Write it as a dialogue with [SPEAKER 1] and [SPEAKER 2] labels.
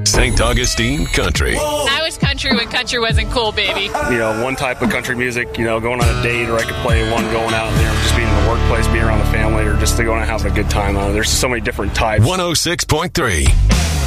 [SPEAKER 1] St. Augustine Country.
[SPEAKER 2] I was country when country wasn't cool, baby.
[SPEAKER 3] One type of country music, going on a date, or I could play one going out there, just being in the workplace, being around the family, or just to go and have a good time. There's so many different types.
[SPEAKER 1] 106.3